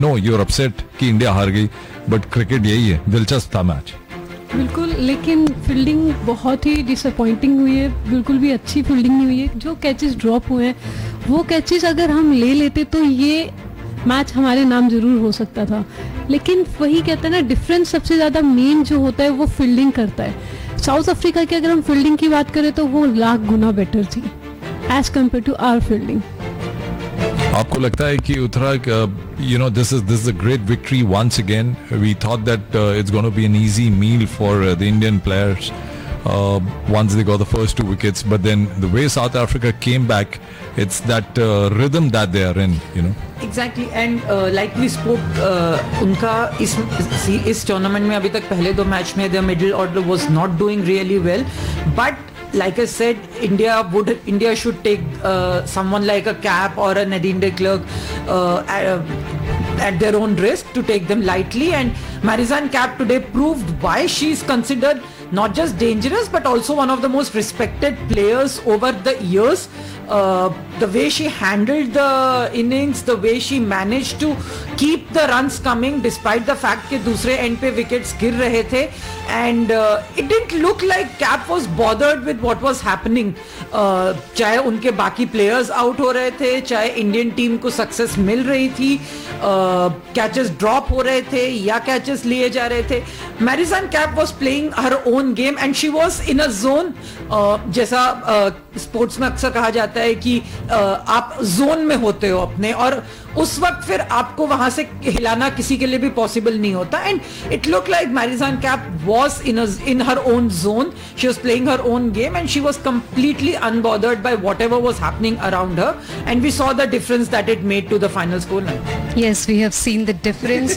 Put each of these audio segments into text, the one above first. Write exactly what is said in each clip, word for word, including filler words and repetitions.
No you are upset कि India हार गई, बट क्रिकेट यही है, दिलचस्प था मैच. बिल्कुल, लेकिन फील्डिंग बहुत ही डिसअपॉइंटिंग हुई है, बिल्कुल भी अच्छी फील्डिंग नहीं हुई है. जो कैचेस ड्रॉप हुए हैं वो कैचेस अगर हम ले लेते तो ये मैच हमारे नाम जरूर हो सकता था. लेकिन वही कहते हैं ना, डिफरेंस सबसे ज़्यादा मेन जो होता है वो फील्डिंग करता है. साउथ अफ्रीका की अगर हम फील्डिंग की बात करें तो वो लाख गुना बेटर थी as compare to our fielding. आपको लगता है कि Uttarakhand, you know, this is this is a great victory once again. We thought that it's gonna be an easy meal for the Indian players once they got the first two wickets, but then the way South Africa came back, it's that uh, rhythm that they are in, you know. Exactly, and uh, like we spoke, uh, उनका इस इस tournament में अभी तक पहले दो match में the middle order was not doing really well, but like I said, India would India should take uh, someone like a Cap or a Nadine de Klerk uh, at, at their own risk to take them lightly, and Marizanne Kapp today proved why she is considered not just dangerous but also one of the most respected players over the years. Uh, the way she handled the innings, the way she managed to keep the runs coming despite the fact कि दूसरे end पे wickets गिर रहे थे, and uh, it didn't look like Cap was bothered with what was happening. uh, चाहे उनके बाकी players out हो रहे थे, चाहे Indian team को success मिल रही थी, uh, catches drop हो रहे थे या catches लिए जा रहे थे, Marizanne Kapp was playing her own game and she was in a zone. uh, जैसा स्पोर्ट्स uh, में अक्सर कहा जाता है कि uh, आप जोन में होते हो अपने, और उस वक्त फिर आपको वहां से हिलाना किसी के लिए भी पॉसिबल नहीं होता. And it look like मैरिजान cap was in in her own zone. She was playing her own game and she was completely unbothered bye whatever was happening around her, and we saw the difference that it made to the final score line. Yes, we have seen the difference.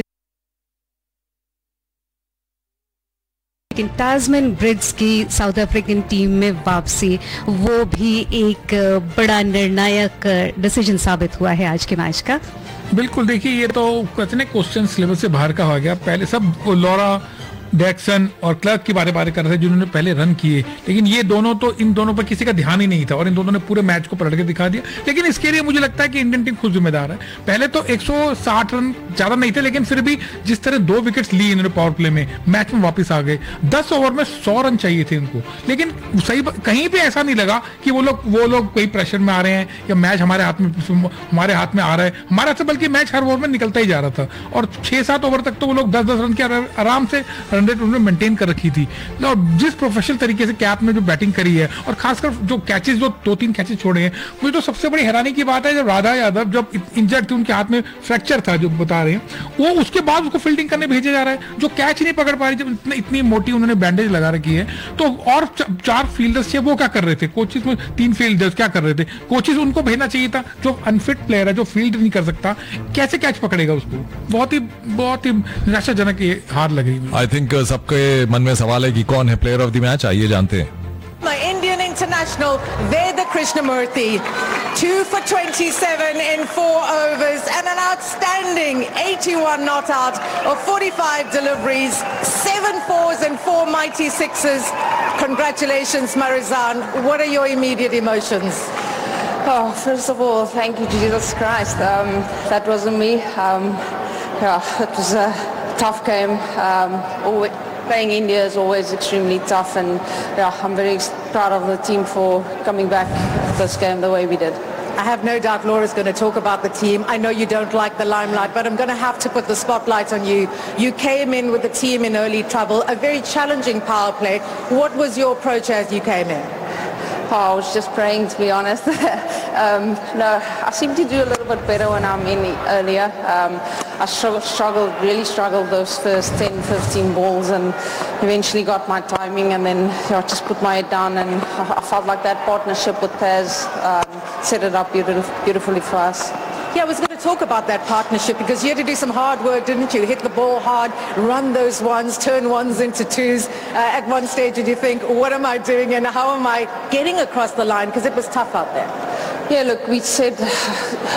लेकिन टास्मैन breeds की south African team में वापसी, वो भी एक बड़ा निर्णायक decision साबित हुआ है आज के मैच का. बिल्कुल, देखिए ये तो कितने क्वेश्चन सिलेबस से बाहर का हो गया. पहले सब लॉरा डैक्सन और क्लर्क की बारे बारे कर रहे थे जिन्होंने पहले रन किए, लेकिन ये दोनों तो, इन दोनों पर किसी का ध्यान ही नहीं था और इन दोनों ने पूरे मैच को पलट के दिखा दिया. लेकिन इसके लिए मुझे लगता है कि इंडियन टीम खुद जिम्मेदार है. पहले तो एक सौ साठ रन ज्यादा नहीं थे, लेकिन फिर भी जिस तरह दो विकेट्स ली इन्होंने पावर प्ले में, मैच में वापस आ गए. दस ओवर में सौ रन चाहिए थे इनको, लेकिन सही कहीं भी ऐसा नहीं लगा कि वो लोग वो लोग कोई प्रेशर में आ रहे हैं या मैच हमारे हाथ में हमारे हाथ में आ रहा है. हमारे हाथ से बल्कि मैच हर ओवर में निकलता ही जा रहा था, और छह सात ओवर तक तो वो लोग दस दस रन के आराम से रन रेट उन्होंने मेंटेन रखी थी. और जिस प्रोफेशनल तरीके से कैप ने जो बैटिंग करी है, और खासकर जो कैचेस, जो दो तीन कैचेस छोड़े हैं, मुझे तो सबसे बड़ी हैरानी की बात है जब राधा यादव जब इंजर्ड थी, उनके हाथ में फ्रैक्चर था जो बता रहे हैं, वो उसके बाद उसको फील्डिंग करने भेजा जा रहा है, जो कैच ही नहीं पकड़ पा रही. जब इतनी इतनी मोटी उन्होंने बैंडेज लगा रखी है, तो और चार फील्डर्स थे, वो क्या कर रहे थे? कोचेस में तीन फील्डर्स क्या कर रहे थे? कोचेस उनको भेजना चाहिए था. जो अनफिट प्लेयर है, जो फील्ड नहीं कर सकता, कैसे कैच पकड़ेगा उसको? बहुत ही बहुत ही निराशाजनक ये हार लग रही है. आई थिंक सबके मन में सवाल है कि कौन है प्लेयर ऑफ द मैच, आइए जानते हैं. The Indian international Veda Krishnamurthy, two for twenty-seven in four overs and an outstanding eighty-one not out of forty-five deliveries, seven fours and four mighty sixes. Congratulations, Marizanne. What are your immediate emotions? Oh, first of all, thank you, Jesus Christ. Um, that wasn't me. Um, yeah, it was a tough game. Um, always, playing India is always extremely tough, and yeah, I'm very proud of the team for coming back this game the way we did. I have no doubt Laura's going to talk about the team. I know you don't like the limelight, but I'm going to have to put the spotlight on you. You came in with the team in early trouble, a very challenging power play. What was your approach as you came in? Oh, I was just praying, to be honest. um, no, I seem to do a little bit better when I'm in earlier. Um, I struggled, struggled, really struggled those first ten, fifteen balls, and eventually got my timing, and then you know, just put my head down, and I felt like that partnership with Paz um, set it up beautiful, beautifully for us. Yeah, I was going to talk about that partnership because you had to do some hard work, didn't you? Hit the ball hard, run those ones, turn ones into twos. Uh, at one stage, did you think, what am I doing and how am I getting across the line? Because it was tough out there. Yeah, look, we said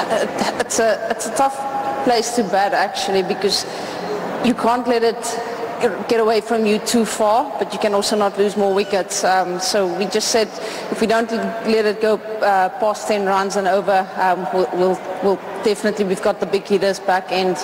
it's a it's a tough place to bat actually, because you can't let it get away from you too far, but you can also not lose more wickets. Um, so we just said if we don't let it go uh, past ten runs and over, um, we'll, we'll, we'll definitely, we've got the big hitters back and